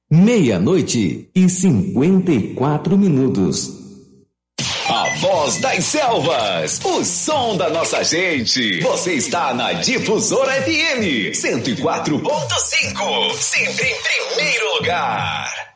meia-noite e 54 minutos. A voz das selvas, o som da nossa gente. Você está na Difusora FM 104.5, sempre em primeiro lugar.